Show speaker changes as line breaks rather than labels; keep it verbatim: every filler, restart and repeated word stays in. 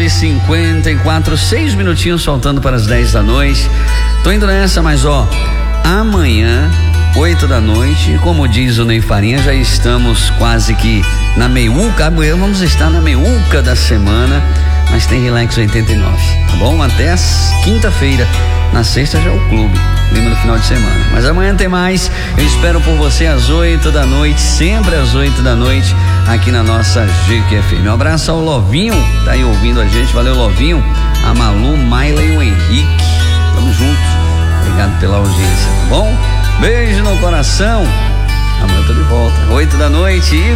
nove e cinquenta e quatro, seis minutinhos faltando para as dez da noite. Tô indo nessa, mas ó, amanhã, oito da noite, como diz o Ney Farinha, já estamos quase que na meiuca, amanhã vamos estar na meiuca da semana, mas tem Relax oitenta e nove, tá bom? Até quinta-feira, na sexta já é o clube, clima do final de semana, mas amanhã tem mais. Eu espero por você às oito da noite, sempre às oito da noite, aqui na nossa G Q F M. Um abraço ao Lovinho, tá aí ouvindo a gente, valeu Lovinho, a Malu, Maila e o Henrique, tamo juntos, obrigado pela audiência, tá bom? Beijo no coração, amanhã eu tô de volta, oito da noite.